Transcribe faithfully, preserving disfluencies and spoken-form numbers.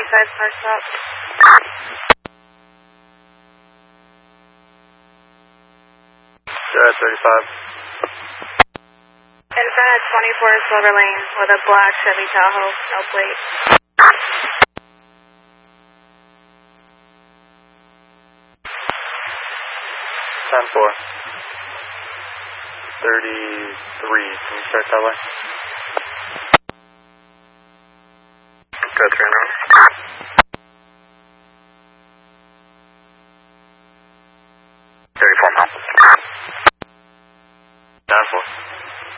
inside Park Stop. Jet thirty-five. In front of twenty-four Silver Lane with a black Chevy Tahoe, no plate. ten four. thirty-three. Can you start that way? Go three now.